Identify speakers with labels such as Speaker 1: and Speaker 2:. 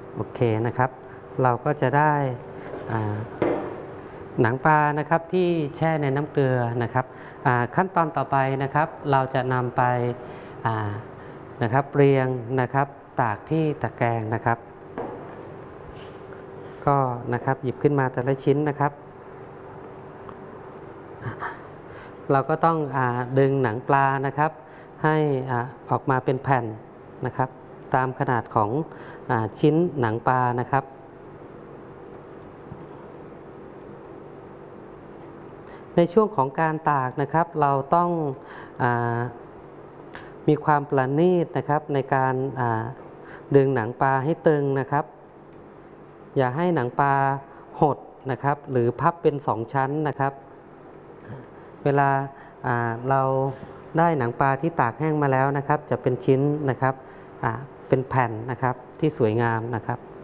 Speaker 1: โอเคนะครับ เราก็จะได้หนังปลานะครับที่แช่ในน้ำเกลือนะครับขั้นตอนต่อไปนะครับเราจะนำไปนะครับเรียงนะครับตากที่ตะแกรงนะครับก็นะครับหยิบขึ้นมาแต่ละชิ้นนะครับเราก็ต้องดึงหนังปลานะครับให้ออกมาเป็นแผ่นนะครับตามขนาดของชิ้นหนังปลานะครับในช่วงของการตากนะครับเราต้องมีความประณีตนะครับในการดึงหนังปลาให้ตึงนะครับอย่าให้หนังปลาหดนะครับหรือพับเป็น2ชั้นนะครับเวลาเราได้หนังปลาที่ตากแห้งมาแล้วนะครับจะเป็นชิ้นนะครับเป็นแผ่นนะครับที่สวยงามนะครับ